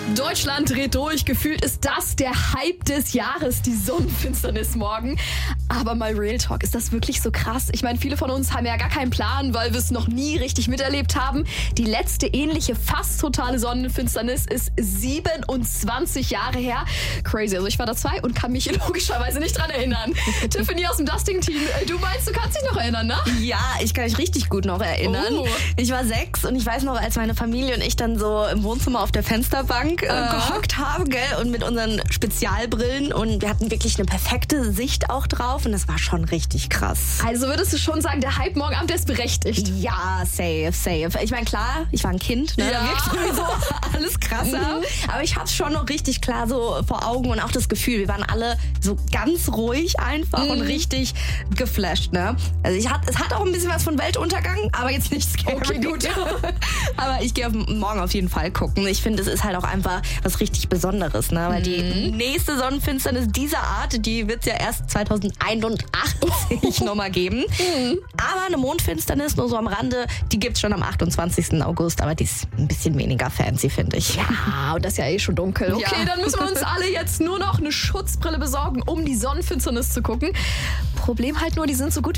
Deutschland dreht durch. Gefühlt ist das der Hype des Jahres, die Sonnenfinsternis morgen. Aber mal Real Talk, ist das wirklich so krass? Ich meine, viele von uns haben ja gar keinen Plan, weil wir es noch nie richtig miterlebt haben. Die letzte ähnliche, fast totale Sonnenfinsternis ist 27 Jahre her. Crazy. Also ich war da 2 und kann mich logischerweise nicht dran erinnern. Tiffany aus dem Dusting-Team, du meinst, du kannst dich noch erinnern, ne? Ja, ich kann mich richtig gut noch erinnern. Oh. Ich war 6 und ich weiß noch, als meine Familie und ich dann so im Wohnzimmer auf der Fensterbank gehockt haben, gell, und mit unseren Spezialbrillen, und wir hatten wirklich eine perfekte Sicht auch drauf und das war schon richtig krass. Also würdest du schon sagen, der Hype morgen Abend ist berechtigt? Ja, safe. Ich meine, klar, ich war ein Kind, ne? Ja. Da wirkt sowieso alles krasser. Aber ich hab's schon noch richtig klar so vor Augen und auch das Gefühl, wir waren alle so ganz ruhig einfach und richtig geflasht, ne? Also es hat auch ein bisschen was von Weltuntergang, aber jetzt nicht scary. Okay, gut. Aber ich gehe morgen auf jeden Fall gucken. Ich finde, es ist halt auch einfach was richtig Besonderes, ne? Weil die nächste Sonnenfinsternis dieser Art, die wird es ja erst 2081 nochmal geben. Aber eine Mondfinsternis, nur so am Rande, die gibt's schon am 28. August, aber die ist ein bisschen weniger fancy, finde ich. Ja, und das ist ja eh schon dunkel. Okay, Ja. dann müssen wir uns alle jetzt nur noch eine Schutzbrille besorgen, um die Sonnenfinsternis zu gucken. Problem halt nur, die sind so gut